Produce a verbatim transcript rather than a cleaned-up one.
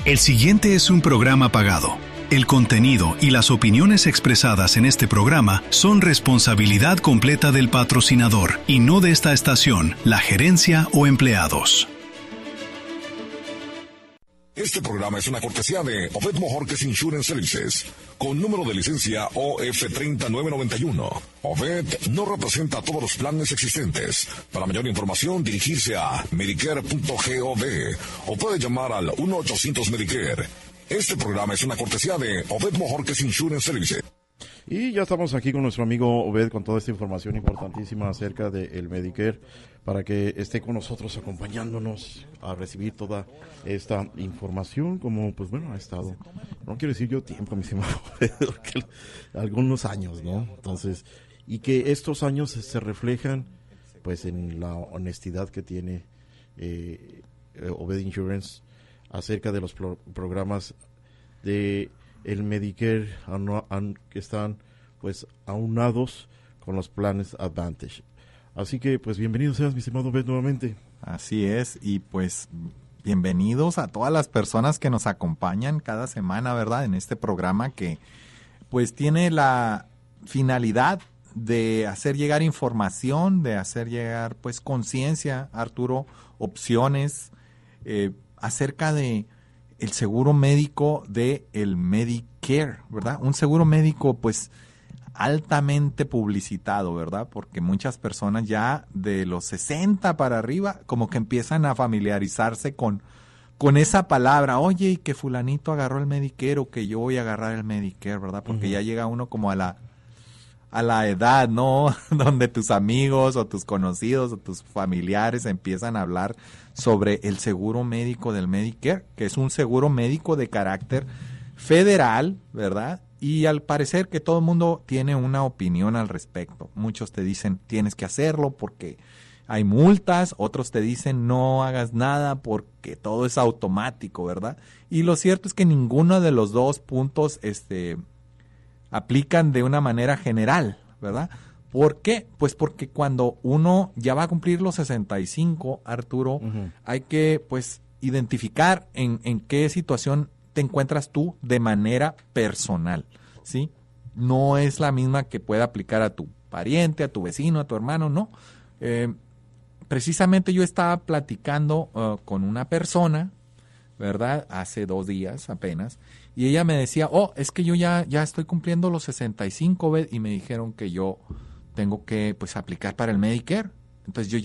El siguiente es un programa pagado. El contenido y las opiniones expresadas en este programa son responsabilidad completa del patrocinador y no de esta estación, la gerencia o empleados. Este programa es una cortesía de Obed Mojorquez Insurance Services, con número de licencia O F tres nueve nueve uno. Obed no representa todos los planes existentes. Para mayor información, dirigirse a medicare punto gov o puede llamar al uno ochocientos Medicare. Este programa es una cortesía de Obed Mojorquez Insurance Services. Y ya estamos aquí con nuestro amigo Obed con toda esta información importantísima acerca del Medicare, para que esté con nosotros acompañándonos a recibir toda esta información, como pues bueno ha estado, no quiero decir yo tiempo, mi estimado Obed, porque algunos años, ¿no? Entonces, y que estos años se reflejan pues en la honestidad que tiene eh, Obed Insurance acerca de los pro- programas de el Medicare anu- an- que están pues aunados con los planes Advantage. Así que pues bienvenido seas, mi estimado Obed, nuevamente. Así es, y pues bienvenidos a todas las personas que nos acompañan cada semana, ¿verdad? En este programa que pues tiene la finalidad de hacer llegar información, de hacer llegar pues conciencia, Arturo, opciones eh, acerca de el seguro médico de el Medicare, ¿verdad? Un seguro médico pues altamente publicitado, ¿verdad? Porque muchas personas ya de los sesenta para arriba como que empiezan a familiarizarse con, con esa palabra. Oye, y que fulanito agarró el Medicare o que yo voy a agarrar el Medicare, ¿verdad? Porque uh-huh. ya llega uno como a la a la edad, ¿no? Donde tus amigos o tus conocidos o tus familiares empiezan a hablar sobre el seguro médico del Medicare, que es un seguro médico de carácter federal, ¿verdad? Y al parecer que todo el mundo tiene una opinión al respecto. Muchos te dicen tienes que hacerlo porque hay multas, otros te dicen no hagas nada porque todo es automático, ¿verdad? Y lo cierto es que ninguno de los dos puntos este aplican de una manera general, ¿verdad? ¿Por qué? Pues porque cuando uno ya va a cumplir los sesenta y cinco, Arturo, uh-huh. hay que pues identificar en, en qué situación te encuentras tú de manera personal, ¿sí? No es la misma que pueda aplicar a tu pariente, a tu vecino, a tu hermano, no. Eh, precisamente yo estaba platicando uh, con una persona, ¿verdad? Hace dos días apenas, y ella me decía, oh, es que yo ya, ya estoy cumpliendo los sesenta y cinco, ¿ves? Y me dijeron que yo tengo que, pues, aplicar para el Medicare. Entonces yo